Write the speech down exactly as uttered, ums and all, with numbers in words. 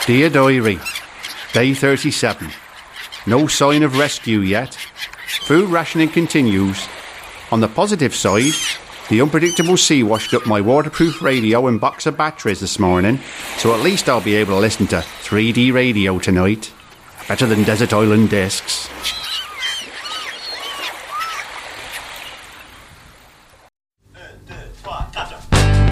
Dear Diary, Day thirty-seven. No sign of rescue yet. Food rationing continues. On the positive side, the unpredictable sea washed up my waterproof radio and box of batteries this morning, so at least I'll be able to listen to three D radio tonight. Better than Desert Island Discs.